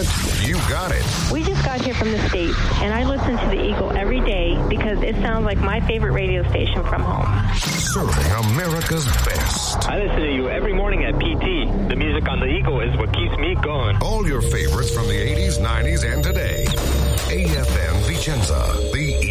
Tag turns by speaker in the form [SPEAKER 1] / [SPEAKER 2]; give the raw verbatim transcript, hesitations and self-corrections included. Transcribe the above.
[SPEAKER 1] it, you got it.
[SPEAKER 2] We just got here from the States, and I listen to the Eagle every day because it sounds like my favorite radio station from home.
[SPEAKER 1] Serving America's best.
[SPEAKER 3] I listen to you every morning at P T. The music on the Eagle is what keeps me going.
[SPEAKER 1] All your favorites from the eighties, nineties, and today. A F M Vicenza, the